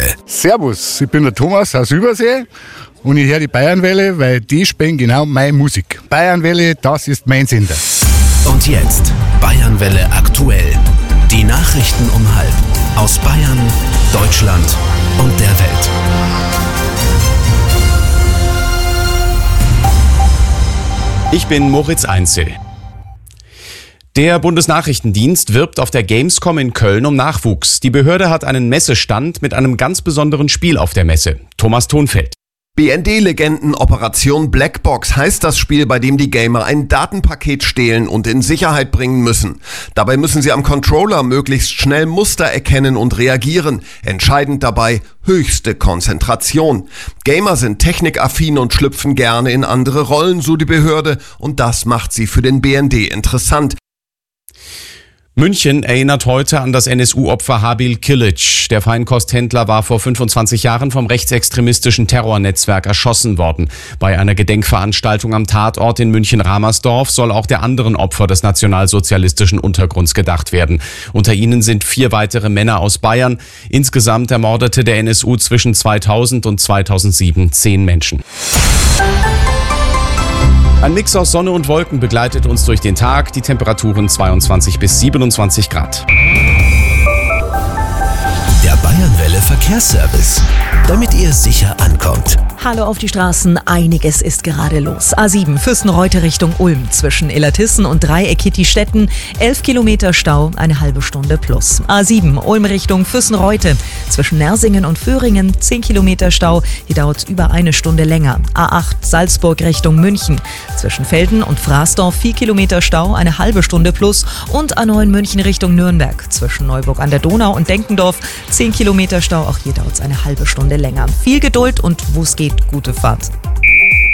Bayernwelle. Servus, ich bin der Thomas aus Übersee und ich höre die Bayernwelle, weil die spielen genau meine Musik. Bayernwelle, das ist mein Sender. Und jetzt Bayernwelle aktuell. Die Nachrichten um 12:30 aus Bayern, Deutschland und der Welt. Ich bin Moritz Einzel. Der Bundesnachrichtendienst wirbt auf der Gamescom in Köln um Nachwuchs. Die Behörde hat einen Messestand mit einem ganz besonderen Spiel auf der Messe. Thomas Thonfeld. BND-Legenden Operation Blackbox heißt das Spiel, bei dem die Gamer ein Datenpaket stehlen und in Sicherheit bringen müssen. Dabei müssen sie am Controller möglichst schnell Muster erkennen und reagieren. Entscheidend dabei höchste Konzentration. Gamer sind technikaffin und schlüpfen gerne in andere Rollen, so die Behörde, und das macht sie für den BND interessant. München erinnert heute an das NSU-Opfer Habil Kilic. Der Feinkosthändler war vor 25 Jahren vom rechtsextremistischen Terrornetzwerk erschossen worden. Bei einer Gedenkveranstaltung am Tatort in München-Ramersdorf soll auch der anderen Opfer des nationalsozialistischen Untergrunds gedacht werden. Unter ihnen sind 4 weitere Männer aus Bayern. Insgesamt ermordete der NSU zwischen 2000 und 2007 10 Menschen. Ein Mix aus Sonne und Wolken begleitet uns durch den Tag, die Temperaturen 22 bis 27 Grad. Der Bayernwelle Verkehrsservice, damit ihr sicher ankommt. Hallo auf die Straßen, einiges ist gerade los. A7 Fürstenreute Richtung Ulm zwischen Illertissen und Dreieck-Kittistetten 11 Kilometer Stau, eine halbe Stunde plus. A7 Ulm Richtung Fürstenreute zwischen Nersingen und Föhringen 10 Kilometer Stau, hier dauert es über eine Stunde länger. A8 Salzburg Richtung München zwischen Velden und Fraßdorf 4 Kilometer Stau, eine halbe Stunde plus. Und A9 München Richtung Nürnberg zwischen Neuburg an der Donau und Denkendorf 10 Kilometer Stau, auch hier dauert es eine halbe Stunde länger. Viel Geduld und wo es geht, gute Fahrt.